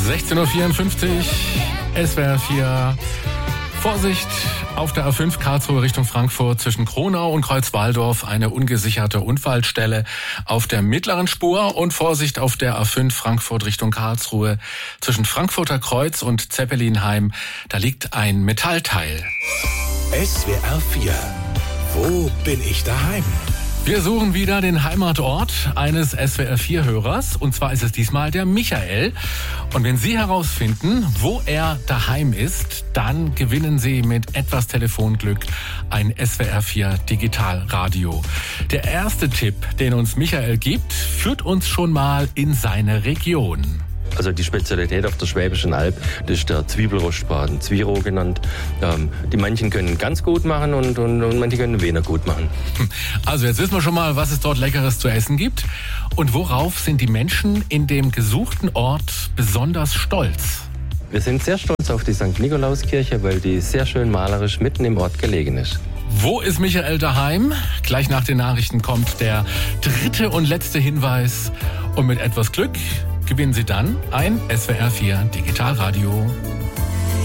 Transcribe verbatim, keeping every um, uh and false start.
sechzehn Uhr vierundfünfzig, S W R vier. Vorsicht, auf der A fünf Karlsruhe Richtung Frankfurt zwischen Kronau und Kreuzwaldorf eine ungesicherte Unfallstelle auf der mittleren Spur und Vorsicht auf der A fünf Frankfurt Richtung Karlsruhe zwischen Frankfurter Kreuz und Zeppelinheim. Da liegt ein Metallteil. S W R vier. Wo bin ich daheim? Wir suchen wieder den Heimatort eines S W R vier Hörers. Und zwar ist es diesmal der Michael. Und wenn Sie herausfinden, wo er daheim ist, dann gewinnen Sie mit etwas Telefonglück ein S W R vier Digitalradio. Der erste Tipp, den uns Michael gibt, führt uns schon mal in seine Region. Also die Spezialität auf der Schwäbischen Alb, das ist der Zwiebelrostbraten, Zwiro genannt. Ähm, die manchen können ganz gut machen und, und, und manche können weniger gut machen. Also jetzt wissen wir schon mal, was es dort Leckeres zu essen gibt. Und worauf sind die Menschen in dem gesuchten Ort besonders stolz? Wir sind sehr stolz auf die Sankt Nikolauskirche, weil die sehr schön malerisch mitten im Ort gelegen ist. Wo ist Michael daheim? Gleich nach den Nachrichten kommt der dritte und letzte Hinweis. Und mit etwas Glück gewinnen Sie dann ein S W R vier Digitalradio.